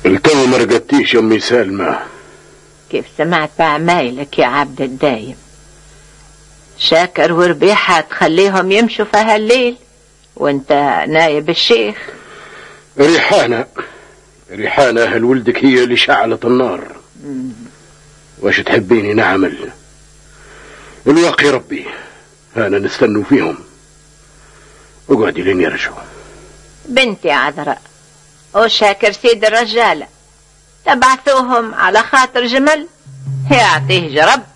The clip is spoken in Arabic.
التو ما رقدتيش يا امي سالمة؟ كيف سمعت بعمايلك يا عبد الدايم؟ شاكر وربيحة تخليهم يمشوا في هالليل وانت نايب الشيخ. ريحانة اهل ولدك هي اللي شعلت النار. واش تحبيني نعمل؟ الواقي ربي انا نستنوا فيهم. اقعدي لين يرجعوا. بنتي عذراء وشاكر سيد الرجالة تبعثوهم على خاطر جمل يعطيه جرب.